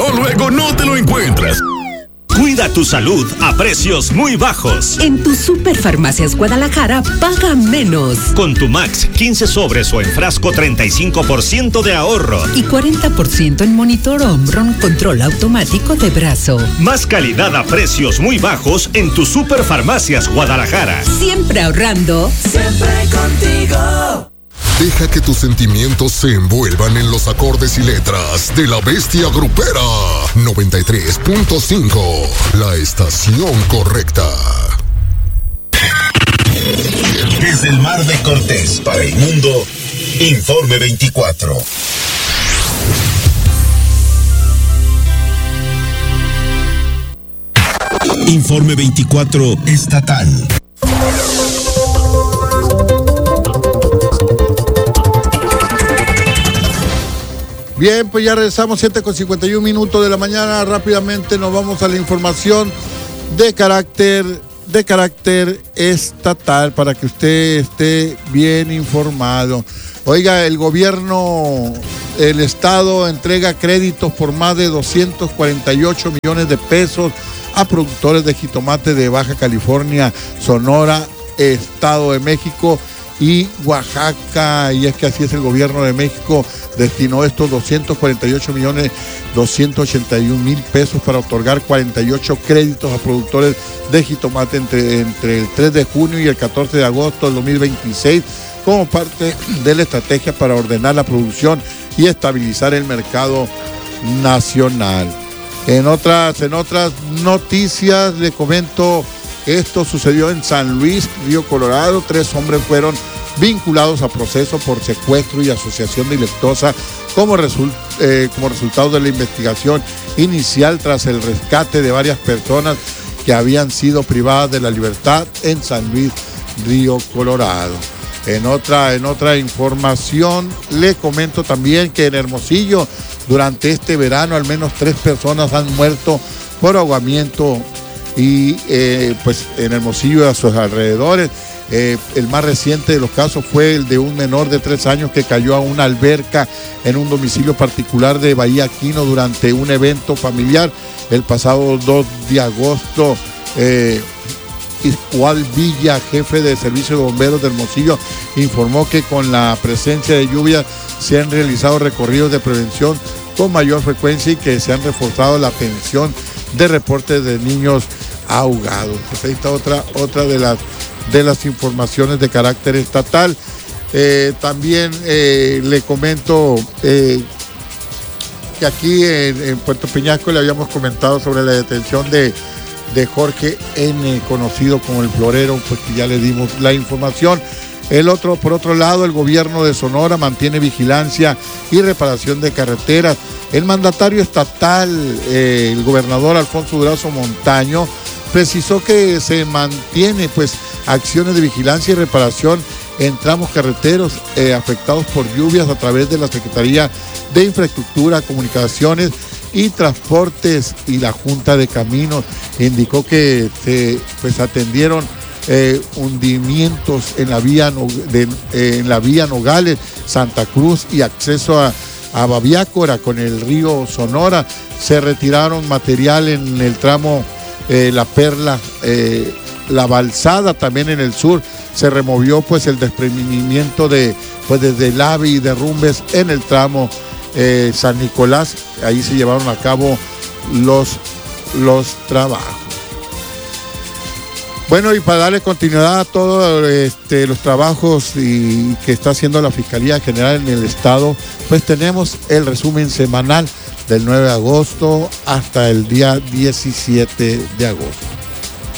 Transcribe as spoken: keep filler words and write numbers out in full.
pero luego no te lo encuentras. Cuida tu salud a precios muy bajos. En tu Superfarmacias Guadalajara, paga menos. Con tu Max, quince sobres o en frasco, treinta y cinco por ciento de ahorro. Y cuarenta por ciento en monitor Omron, control automático de brazo. Más calidad a precios muy bajos en tu Superfarmacias Guadalajara. Siempre ahorrando. Siempre contigo. Deja que tus sentimientos se envuelvan en los acordes y letras de la bestia grupera. noventa y tres punto cinco, la estación correcta. Desde el Mar de Cortés para el mundo, Informe veinticuatro. Informe veinticuatro estatal. Bien, pues ya regresamos, siete con cincuenta y un minutos de la mañana. Rápidamente nos vamos a la información de carácter, de carácter estatal para que usted esté bien informado. Oiga, el gobierno, el Estado entrega créditos por más de doscientos cuarenta y ocho millones de pesos a productores de jitomate de Baja California, Sonora, Estado de México y Oaxaca. Y es que así es, el gobierno de México destinó estos doscientos cuarenta y ocho millones doscientos ochenta y un mil pesos para otorgar cuarenta y ocho créditos a productores de jitomate entre, entre el tres de junio y el catorce de agosto del dos mil veintiséis, como parte de la estrategia para ordenar la producción y estabilizar el mercado nacional. En otras, en otras noticias le comento, esto sucedió en San Luis, Río Colorado. Tres hombres fueron vinculados a proceso por secuestro y asociación delictuosa como, result, eh, como resultado de la investigación inicial tras el rescate de varias personas que habían sido privadas de la libertad en San Luis, Río Colorado. En otra, en otra información le comento también que en Hermosillo durante este verano al menos tres personas han muerto por ahogamiento y eh, pues en Hermosillo y a sus alrededores. Eh, el más reciente de los casos fue el de un menor de tres años que cayó a una alberca en un domicilio particular de Bahía Quino durante un evento familiar el pasado dos de agosto. Eh, Iscual Villa, jefe de servicio de bomberos de Hermosillo, informó que con la presencia de lluvia se han realizado recorridos de prevención con mayor frecuencia y que se han reforzado la atención de reportes de niños ahogados. Pues ahí está otra, otra de las de las informaciones de carácter estatal. Eh, también eh, le comento eh, que aquí en, en Puerto Peñasco le habíamos comentado sobre la detención de, de Jorge N., conocido como el Florero, pues que ya le dimos la información. El otro, por otro lado, el gobierno de Sonora mantiene vigilancia y reparación de carreteras. El mandatario estatal, eh, el gobernador Alfonso Durazo Montaño, precisó que se mantiene pues acciones de vigilancia y reparación en tramos carreteros eh, afectados por lluvias a través de la Secretaría de Infraestructura, Comunicaciones y Transportes y la Junta de Caminos. Indicó que se pues atendieron eh, hundimientos en la vía de, eh, en la vía Nogales, Santa Cruz y acceso a, a Babiácora con el río Sonora. Se retiraron material en el tramo eh, La Perla, eh, La Balsada, también en el sur. Se removió pues el desprendimiento de pues desde el AVE y derrumbes en el tramo eh, San Nicolás. Ahí se llevaron a cabo los, los trabajos. Bueno, y para darle continuidad a todos este, los trabajos y, que está haciendo la Fiscalía General en el Estado, pues tenemos el resumen semanal del nueve de agosto hasta el día diecisiete de agosto.